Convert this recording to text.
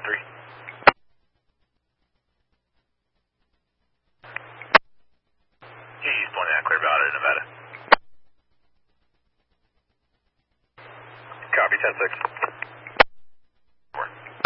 3. He's pointing out clear about it, Nevada. Copy 10-6.